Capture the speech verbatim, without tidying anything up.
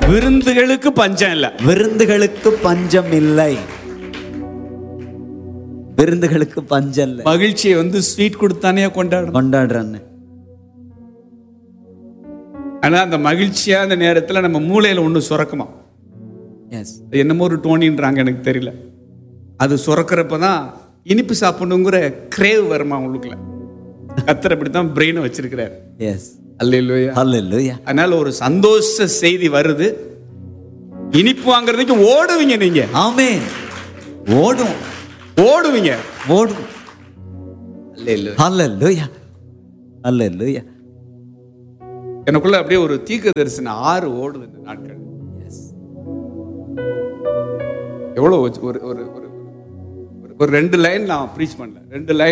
விருந்துகளுக்கு பஞ்சம் இல்ல. விருந்துகளுக்கு பஞ்சம் இல்லை. விருந்துகளுக்கு பஞ்சம் இல்லை. மகிழ்ச்சியை வந்து ஸ்வீட் கொடுத்தானே கொண்டாடுறோம் கொண்டாடுறேன்னு. ஆனா அந்த மகிழ்ச்சியான நேரத்துல நம்ம மூளையில ஒண்ணு சுரக்குமா, எஸ், என்னமோ ஒரு டோனின்றாங்க எனக்கு தெரியல, அது சுரக்கிறப்பதான் இனிப்பு சாப்பிடணுங்கிற கிரேவ் வருமா உங்களுக்குள்ள. கர்த்தர் அப்படித்தான் பிரெயினை வச்சிருக்கிறார். எஸ், அல்லேலூயா, ஹல்லேலூயா. அதனால ஒரு சந்தோஷ செய்தி வருது, இனிப்பு வாங்குறதுக்கு ஓடுவீங்க நீங்க. ஆமென். ஓடும் ஓடுவீங்க ஓடும். அல்லேலூயா, ஹல்லேலூயா, ஹல்லேலூயா. எனக்குள்ள அப்படியே ஒரு தீர்க்க தரிசன ஆறு ஓடுது இந்த நாட்கள். எவ்வளவு ஒரு ஒரு ஒரு ஒரு ரெண்டு லைன் நான் ப்ரீச் பண்ணல, ரெண்டு லைன்